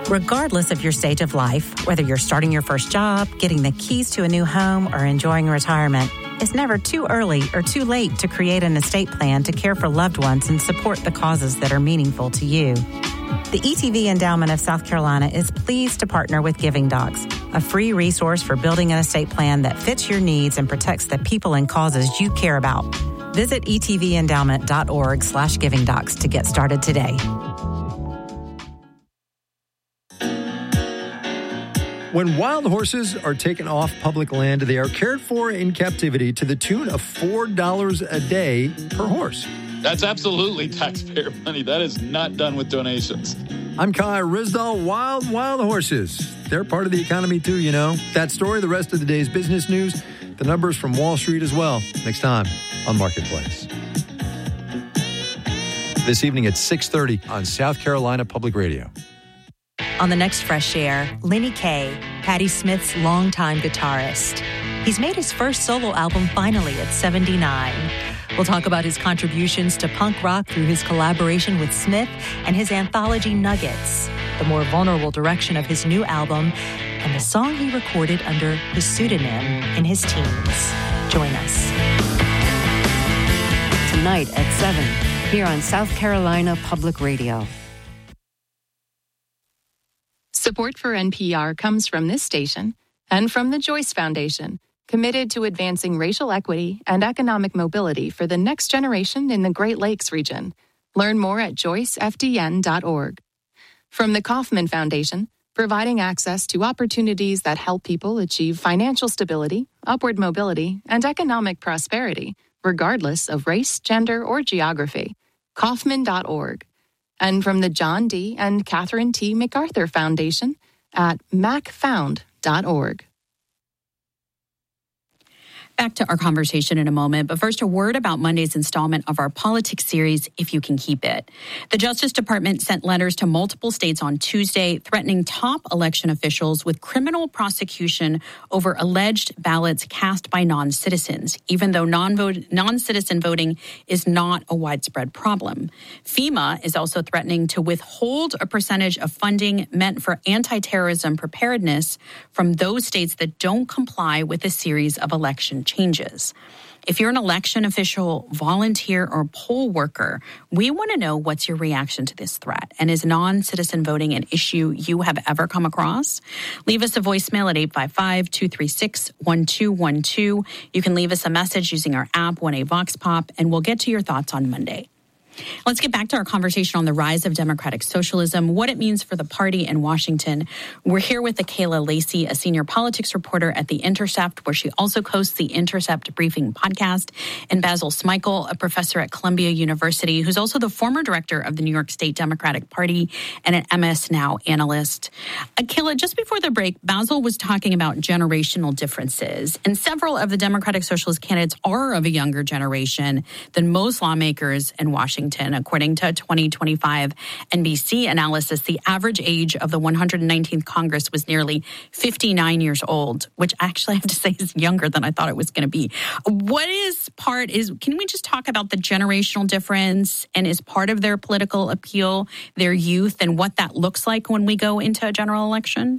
Regardless of your stage of life, whether you're starting your first job, getting the keys to a new home, or enjoying retirement, it's never too early or too late to create an estate plan to care for loved ones and support the causes that are meaningful to you. The ETV Endowment of South Carolina is pleased to partner with Giving Docs, a free resource for building an estate plan that fits your needs and protects the people and causes you care about. Visit etvendowment.org/givingdocs to get started today. When wild horses are taken off public land, they are cared for in captivity to the tune of $4 a day per horse. That's absolutely taxpayer money. That is not done with donations. I'm Kai Rizdal. Wild horses. They're part of the economy too, you know. That story, the rest of the day's business news, the numbers from Wall Street as well. Next time on Marketplace. This evening at 6:30 on South Carolina Public Radio. On the next Fresh Air, Lenny Kaye, Patti Smith's longtime guitarist. He's made his first solo album finally at 79. We'll talk about his contributions to punk rock through his collaboration with Smith and his anthology Nuggets, the more vulnerable direction of his new album, and the song he recorded under his pseudonym in his teens. Join us. Tonight at 7, here on South Carolina Public Radio. Support for NPR comes from this station and from the Joyce Foundation, committed to advancing racial equity and economic mobility for the next generation in the Great Lakes region. Learn more at joycefdn.org. From the Kauffman Foundation, providing access to opportunities that help people achieve financial stability, upward mobility, and economic prosperity, regardless of race, gender, or geography. Kauffman.org. And from the John D. and Catherine T. MacArthur Foundation at macfound.org. Back to our conversation in a moment, but first a word about Monday's installment of our politics series, If You Can Keep It. The Justice Department sent letters to multiple states on Tuesday threatening top election officials with criminal prosecution over alleged ballots cast by non-citizens, even though non-citizen voting is not a widespread problem. FEMA is also threatening to withhold a percentage of funding meant for anti-terrorism preparedness from those states that don't comply with a series of election changes. If you're an election official, volunteer, or poll worker, we want to know what's your reaction to this threat. And is non-citizen voting an issue you have ever come across? Leave us a voicemail at 855-236-1212. You can leave us a message using our app, 1A Vox Pop, and we'll get to your thoughts on Monday. Let's get back to our conversation on the rise of democratic socialism, what it means for the party in Washington. We're here with Akayla Lacey, a senior politics reporter at The Intercept, where she also hosts the Intercept Briefing podcast, and Basil Smikle, a professor at Columbia University, who's also the former director of the New York State Democratic Party and an MS Now analyst. Akayla, just before the break, Basil was talking about generational differences, and several of the Democratic Socialist candidates are of a younger generation than most lawmakers in Washington. According to a 2025 NBC analysis, the average age of the 119th Congress was nearly 59 years old, which actually I have to say is younger than I thought it was going to be. Can we just talk about the generational difference, and is part of their political appeal their youth and what that looks like when we go into a general election?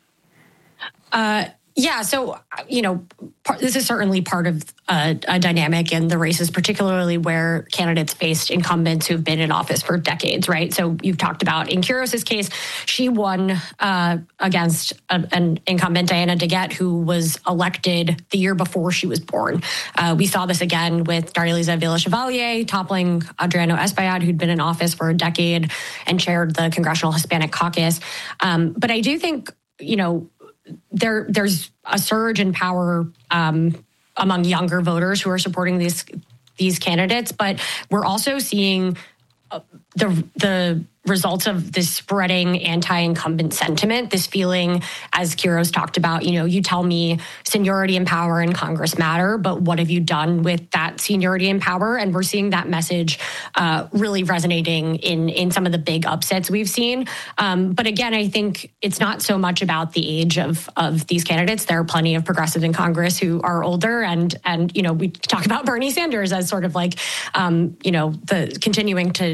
Yeah, so, this is certainly part of a dynamic in the races, particularly where candidates faced incumbents who've been in office for decades, right? So you've talked about, in Quiros' case, she won against an incumbent, Diana DeGette, who was elected the year before she was born. We saw this again with Darlisa Villa-Chevalier toppling Adriano Espaillat, who'd been in office for a decade and chaired the Congressional Hispanic Caucus. But I do think, there's a surge in power among younger voters who are supporting these candidates, but we're also seeing the results of this spreading anti-incumbent sentiment, this feeling, as Quiros talked about, you tell me seniority and power in Congress matter, but what have you done with that seniority and power? And we're seeing that message really resonating in some of the big upsets we've seen. But again, I think it's not so much about the age of these candidates. There are plenty of progressives in Congress who are older, and we talk about Bernie Sanders as sort of like, the continuing to hold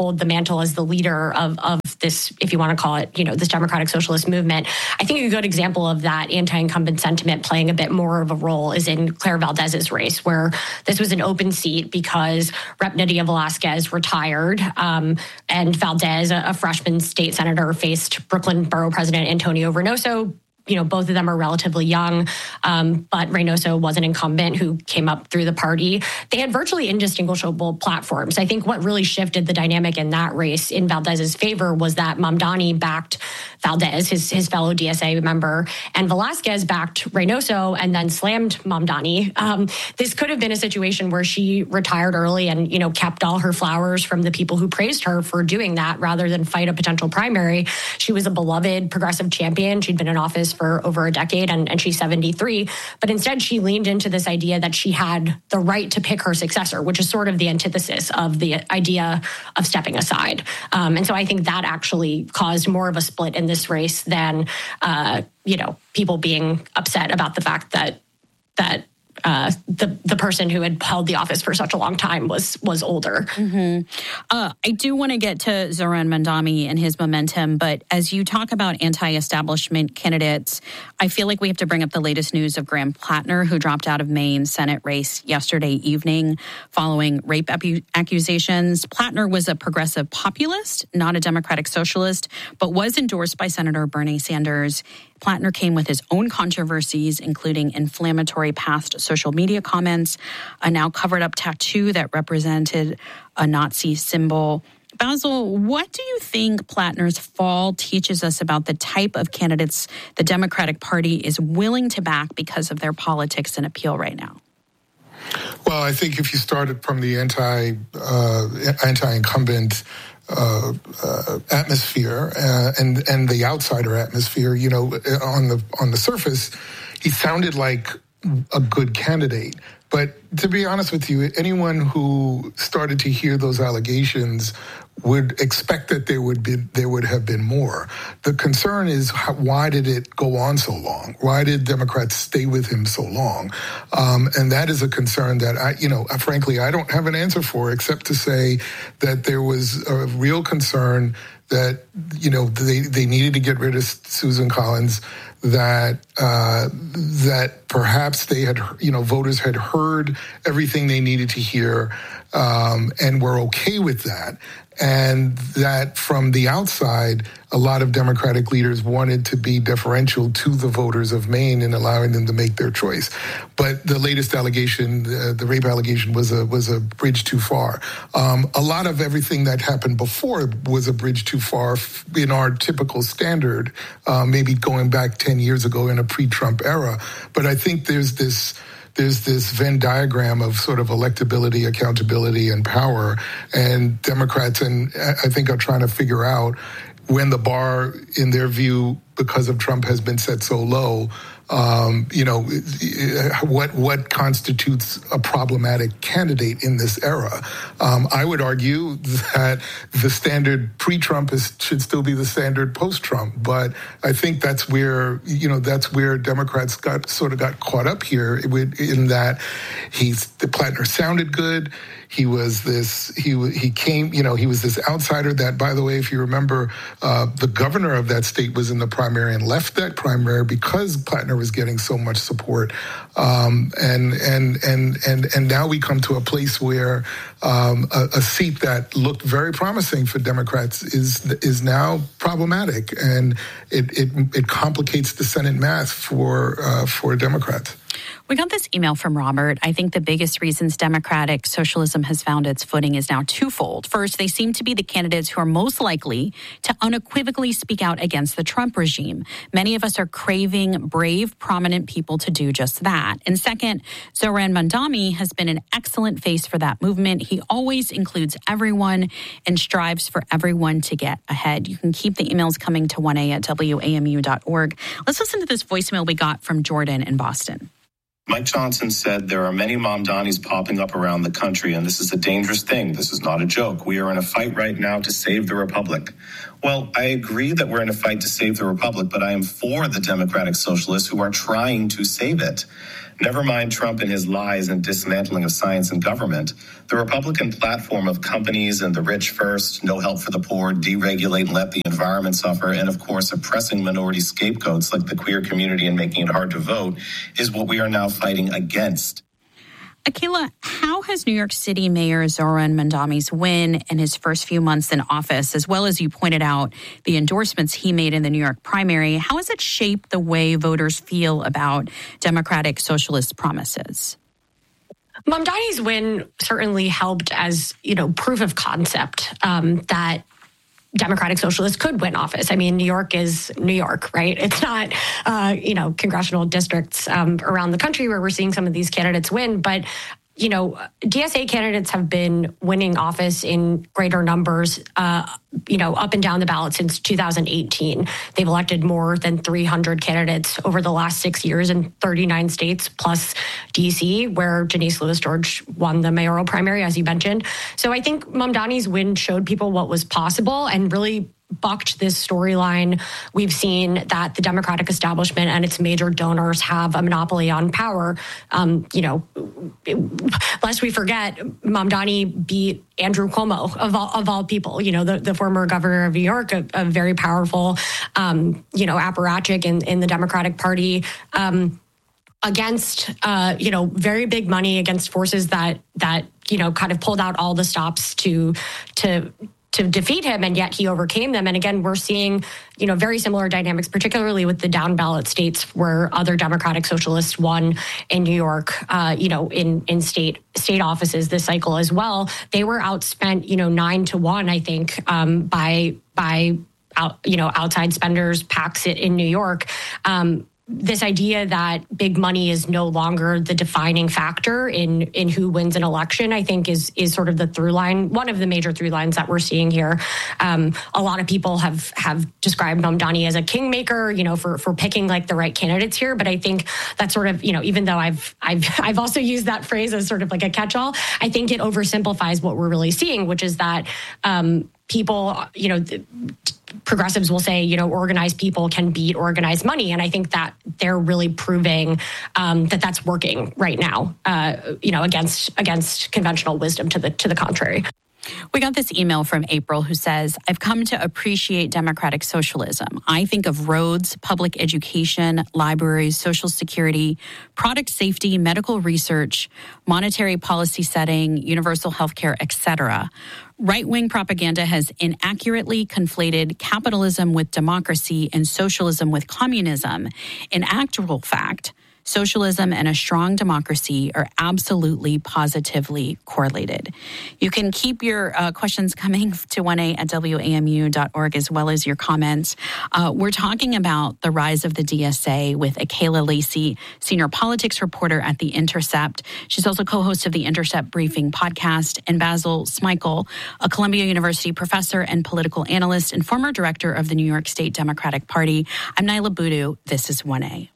hold the mantle as the leader of this, if you want to call it, this democratic socialist movement. I think a good example of that anti-incumbent sentiment playing a bit more of a role is in Claire Valdez's race, where this was an open seat because Rep. Nydia Velázquez retired, and Valdez, a freshman state senator, faced Brooklyn Borough President Antonio Reynoso. Both of them are relatively young, but Reynoso was an incumbent who came up through the party. They had virtually indistinguishable platforms. I think what really shifted the dynamic in that race in Valdez's favor was that Mamdani backed Valdez, his fellow DSA member, and Velázquez backed Reynoso and then slammed Mamdani. This could have been a situation where she retired early and, kept all her flowers from the people who praised her for doing that rather than fight a potential primary. She was a beloved progressive champion. She'd been in office for over a decade, and she's 73. But instead, she leaned into this idea that she had the right to pick her successor, which is sort of the antithesis of the idea of stepping aside. And so I think that actually caused more of a split in this race than, people being upset about the fact that the person who had held the office for such a long time was older. Mm-hmm. I do want to get to Zohran Mamdani and his momentum, but as you talk about anti-establishment candidates, I feel like we have to bring up the latest news of Graham Plattner, who dropped out of Maine's Senate race yesterday evening following rape accusations. Plattner was a progressive populist, not a democratic socialist, but was endorsed by Senator Bernie Sanders. Plattner came with his own controversies, including inflammatory past social media comments, a now covered-up tattoo that represented a Nazi symbol. Basil, what do you think Plattner's fall teaches us about the type of candidates the Democratic Party is willing to back because of their politics and appeal right now? Well, I think if you started from the anti-incumbent atmosphere and the outsider atmosphere, on the surface, he sounded like a good candidate. But to be honest with you, anyone who started to hear those allegations would expect that there would have been more. The concern is why did it go on so long? Why did Democrats stay with him so long? And that is a concern that frankly, I don't have an answer for, except to say that there was a real concern that, they needed to get rid of Susan Collins, that perhaps they had, voters had heard everything they needed to hear, and were okay with that. And that from the outside, a lot of Democratic leaders wanted to be deferential to the voters of Maine and allowing them to make their choice. But the latest allegation, the rape allegation, was a bridge too far. A lot of everything that happened before was a bridge too far in our typical standard, maybe going back 10 years ago in a pre-Trump era. But I think there's this Venn diagram of sort of electability, accountability, and power. And Democrats, and I think, are trying to figure out when the bar, in their view, because of Trump, has been set so low, what constitutes a problematic candidate in this era. I would argue that the standard pre-Trump should still be the standard post-Trump, but I think that's where Democrats got caught up here in that the Plattner sounded good. He was this outsider that, by the way, if you remember, the governor of that state was in the primary and left that primary because Plattner was getting so much support. And now we come to a place where a seat that looked very promising for Democrats is now problematic, and it complicates the Senate math for Democrats. We got this email from Robert. I think the biggest reasons democratic socialism has found its footing is now twofold. First, they seem to be the candidates who are most likely to unequivocally speak out against the Trump regime. Many of us are craving brave, prominent people to do just that. And second, Zohran Mamdani has been an excellent face for that movement. He always includes everyone and strives for everyone to get ahead. You can keep the emails coming to 1a@wamu.org. Let's listen to this voicemail we got from Jordan in Boston. Mike Johnson said there are many Mamdanis popping up around the country, and this is a dangerous thing. This is not a joke. We are in a fight right now to save the republic. Well, I agree that we're in a fight to save the republic, but I am for the democratic socialists who are trying to save it. Never mind Trump and his lies and dismantling of science and government. The Republican platform of companies and the rich first, no help for the poor, deregulate and let the environment suffer, and of course oppressing minority scapegoats like the queer community and making it hard to vote is what we are now fighting against. Akela, how has New York City Mayor Zohran Mamdani's win in his first few months in office, as well as you pointed out the endorsements he made in the New York primary, how has it shaped the way voters feel about Democratic Socialist promises? Mamdani's win certainly helped as, proof of concept that Democratic Socialists could win office. I mean, New York is New York, right? It's not, congressional districts around the country where we're seeing some of these candidates win. But, DSA candidates have been winning office in greater numbers, up and down the ballot since 2018. They've elected more than 300 candidates over the last 6 years in 39 states, plus D.C., where Janice Lewis George won the mayoral primary, as you mentioned. So I think Mamdani's win showed people what was possible and really bucked this storyline. We've seen that the Democratic establishment and its major donors have a monopoly on power. Lest we forget, Mamdani beat Andrew Cuomo of all people, the former governor of New York, a very powerful, apparatchik in the Democratic Party, against, very big money, against forces that kind of pulled out all the stops to defeat him, and yet he overcame them. And again, we're seeing, very similar dynamics, particularly with the down ballot states where other Democratic Socialists won in New York, in state offices this cycle as well. They were outspent, 9-1, I think, by outside spenders, PACs in New York. This idea that big money is no longer the defining factor in who wins an election, I think is sort of the through line, one of the major through lines that we're seeing here. A lot of people have described Mamdani as a kingmaker, for picking like the right candidates here. But I think that sort of, even though I've also used that phrase as sort of like a catch-all, I think it oversimplifies what we're really seeing, which is that people, progressives will say, organized people can beat organized money. And I think that they're really proving that that's working right now, against conventional wisdom to the contrary. We got this email from April who says, I've come to appreciate democratic socialism. I think of roads, public education, libraries, social security, product safety, medical research, monetary policy setting, universal health care, etc. Right-wing propaganda has inaccurately conflated capitalism with democracy and socialism with communism. In actual fact, socialism and a strong democracy are absolutely, positively correlated. You can keep your questions coming to 1a@wamu.org as well as your comments. We're talking about the rise of the DSA with Akela Lacy, senior politics reporter at The Intercept. She's also co-host of the Intercept Briefing podcast, and Basil Smikle, a Columbia University professor and political analyst and former director of the New York State Democratic Party. I'm Naila Boodoo. This is 1A.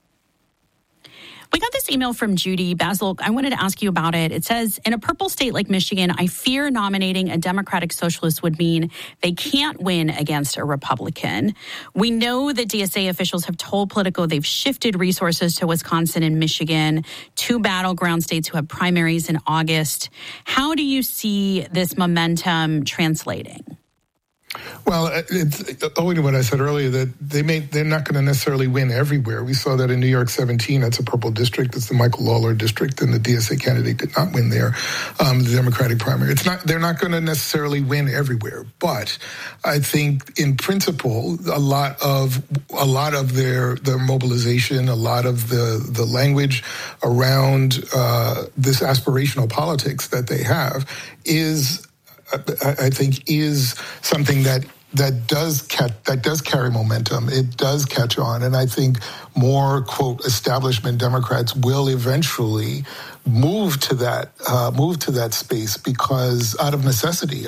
We got this email from Judy. Basil, I wanted to ask you about it. It says, in a purple state like Michigan, I fear nominating a Democratic Socialist would mean they can't win against a Republican. We know that DSA officials have told Politico they've shifted resources to Wisconsin and Michigan, two battleground states who have primaries in August. How do you see this momentum translating? Well, it's owing to what I said earlier that they're not going to necessarily win everywhere. We saw that in New York 17. That's a purple district. It's the Michael Lawler district, and the DSA candidate did not win there. The Democratic primary. They're not going to necessarily win everywhere, but I think in principle, a lot of their mobilization, a lot of the language around this aspirational politics that they have I think is something that does carry momentum. It does catch on, and I think more, quote, establishment Democrats will eventually move to that space because out of necessity.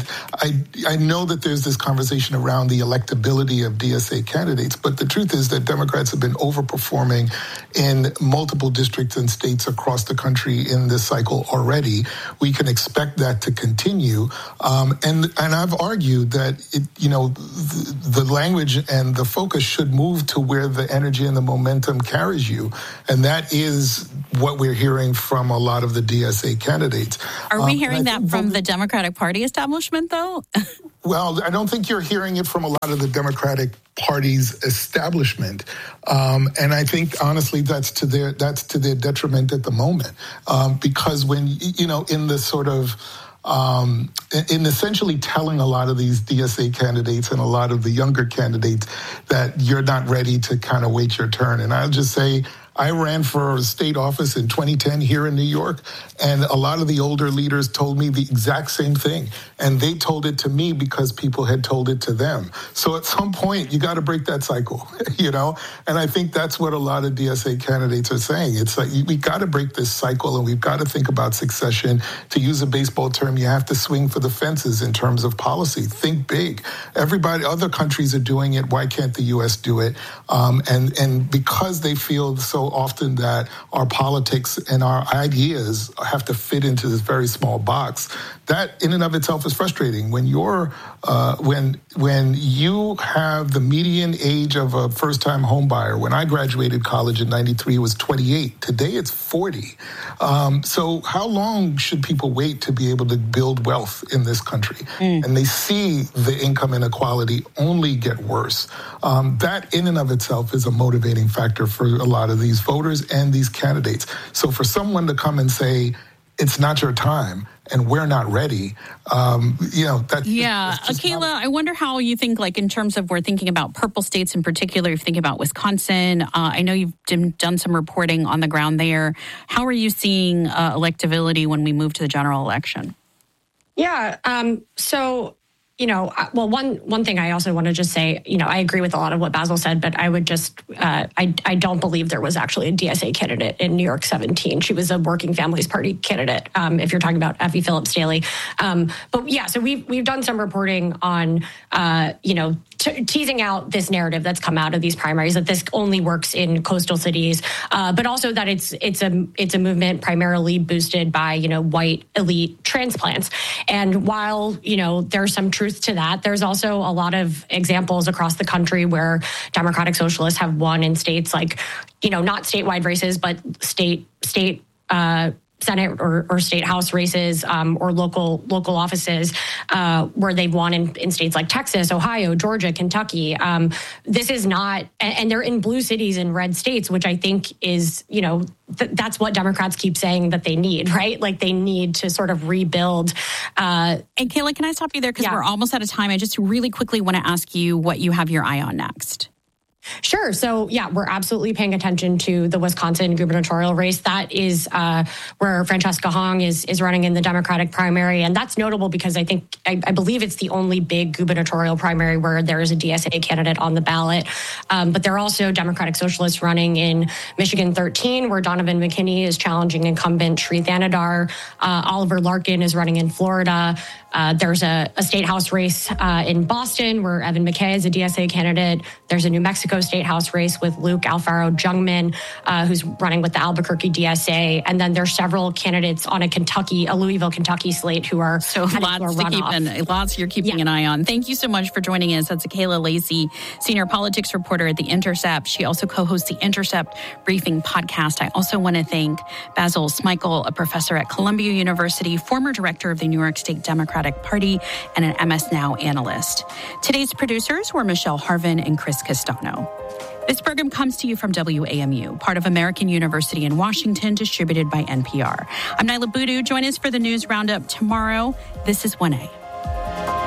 I know that there's this conversation around the electability of DSA candidates, but the truth is that Democrats have been overperforming in multiple districts and states across the country in this cycle already. We can expect that to continue, and I've argued that the language and the focus should move to where the energy and the momentum carries you, and that is what we're hearing from a lot of the DSA candidates. Are we hearing that from the Democratic Party establishment, though? Well, I don't think you're hearing it from a lot of the Democratic Party's establishment, and I think honestly that's to their detriment at the moment, because when in the sort of in essentially telling a lot of these DSA candidates and a lot of the younger candidates that you're not ready to kind of wait your turn. And I'll just say, I ran for state office in 2010 here in New York, and a lot of the older leaders told me the exact same thing. And they told it to me because people had told it to them. So at some point, you got to break that cycle, And I think that's what a lot of DSA candidates are saying. It's like, we got to break this cycle, and we've got to think about succession. To use a baseball term, you have to swing for the fences in terms of policy. Think big. Other countries are doing it. Why can't the U.S. do it? And because they feel so often that our politics and our ideas have to fit into this very small box, that in and of itself is frustrating. When you're when you have the median age of a first-time home buyer, when I graduated college in '93, it was 28. Today it's 40. So how long should people wait to be able to build wealth in this country? And they see the income inequality only get worse. That in and of itself is a motivating factor for a lot of these voters and these candidates. So for someone to come and say, it's not your time and we're not ready, that's... Yeah. Kayla, I wonder how you think, like, in terms of, we're thinking about purple states in particular, you're thinking about Wisconsin. I know you've done some reporting on the ground there. How are you seeing electability when we move to the general election? Yeah. One thing I also want to just say, I agree with a lot of what Basil said, but I would just, I don't believe there was actually a DSA candidate in New York 17. She was a Working Families Party candidate, if you're talking about Effie Phillips Daly. So we've done some reporting on, teasing out this narrative that's come out of these primaries, that this only works in coastal cities, but also that it's a movement primarily boosted by, white elite transplants. And while, there's some truth to that, there's also a lot of examples across the country where Democratic Socialists have won in states like, not statewide races, but state Senate or state House races or local offices where they've won in states like Texas, Ohio, Georgia, Kentucky. This is not, and they're in blue cities in red states, which I think is, that's what Democrats keep saying that they need, right? Like they need to sort of rebuild. And Kayla, can I stop you there? Because we're almost out of time. I just really quickly want to ask you what you have your eye on next. Sure. So, we're absolutely paying attention to the Wisconsin gubernatorial race. That is where Francesca Hong is running in the Democratic primary. And that's notable because I believe it's the only big gubernatorial primary where there is a DSA candidate on the ballot. But there are also Democratic Socialists running in Michigan 13, where Donovan McKinney is challenging incumbent Sri Thanadar. Oliver Larkin is running in Florida. There's a state house race in Boston where Evan McKay is a DSA candidate. There's a New Mexico state house race with Luke Alfaro Jungmann, who's running with the Albuquerque DSA. And then there's several candidates on a Louisville, Kentucky slate who are lots you're keeping an eye on. Thank you so much for joining us. That's Kayla Lacey, senior politics reporter at The Intercept. She also co-hosts the Intercept Briefing podcast. I also want to thank Basil Smikle, a professor at Columbia University, former director of the New York State Democratic Party, and an MS Now analyst. Today's producers were Michelle Harvin and Chris Castano. This program comes to you from WAMU, part of American University in Washington, distributed by NPR. I'm Nyla Boodoo. Join us for the news roundup tomorrow. This is 1A.